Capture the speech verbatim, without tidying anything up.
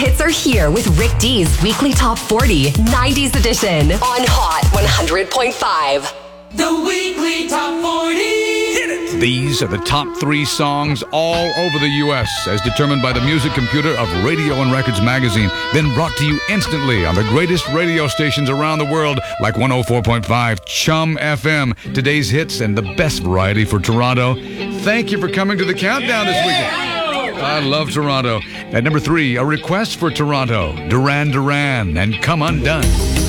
hits are here with Rick D's Weekly Top forty, nineties edition on Hot one hundred point five. The Weekly Top forty. These are the top three songs all over the U S as determined by the music computer of Radio and Records magazine, then brought to you instantly on the greatest radio stations around the world like one oh four point five Chum F M. Today's hits and the best variety for Toronto. Thank you for coming to the countdown this weekend. I love Toronto. At number three, a request for Toronto, Duran Duran and Come Undone.